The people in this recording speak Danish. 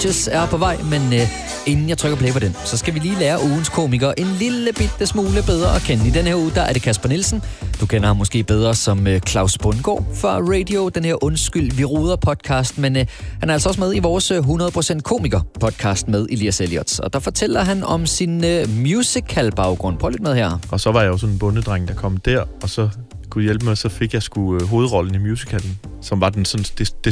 er på vej, men inden jeg trykker play på den, så skal vi lige lære ugens komiker en lille bitte smule bedre at kende. I den her uge, der er det Kasper Nielsen. Du kender ham måske bedre som Claus Bundgaard fra Radio, den her Undskyld, vi ruder podcast, men han er altså også med i vores 100% komiker podcast med Elias Elliot, og der fortæller han om sin musical baggrund. Prøv lidt med her. Og så var jeg jo sådan en bondedreng, der kom der, og så kunne hjælpe mig, så fik jeg sgu hovedrollen i musicalen, som var den sådan, det